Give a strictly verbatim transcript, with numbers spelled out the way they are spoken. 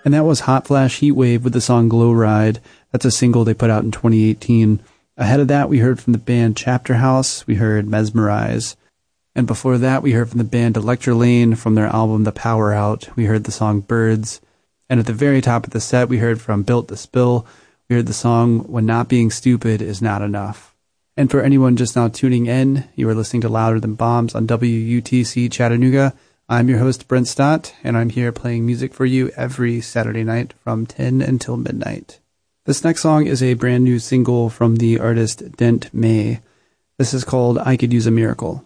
And that was Hot Flash Heatwave with the song Glow Ride. That's a single they put out in twenty eighteen. Ahead of that, we heard from the band Chapter House. We heard Mesmerize. And before that, we heard from the band Electrolane from their album The Power Out. We heard the song Birds. And at the very top of the set, we heard from Built to Spill. We heard the song When Not Being Stupid Is Not Enough. And for anyone just now tuning in, you are listening to Louder Than Bombs on W U T C Chattanooga. I'm your host, Brent Stott, and I'm here playing music for you every Saturday night from ten until midnight. This next song is a brand new single from the artist Dent May. This is called I Could Use a Miracle.